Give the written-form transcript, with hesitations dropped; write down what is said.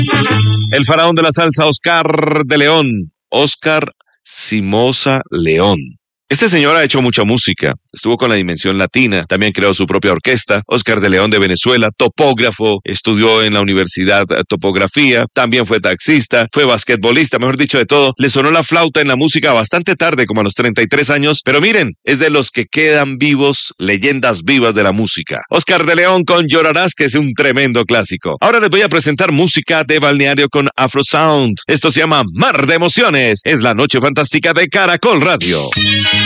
El faraón de la salsa, Oscar de León. Oscar Simosa León. Este señor ha hecho mucha música, estuvo con la Dimensión Latina, también creó su propia orquesta. Oscar de León de Venezuela, topógrafo, estudió en la universidad topografía, también fue taxista, fue basquetbolista, mejor dicho de todo. Le sonó la flauta en la música bastante tarde, como a los 33 años, pero miren, es de los que quedan vivos, leyendas vivas de la música. Oscar de León con Llorarás, que es un tremendo clásico. Ahora les voy a presentar música de balneario con Afro Sound. Esto se llama Mar de Emociones, es la noche fantástica de Caracol Radio.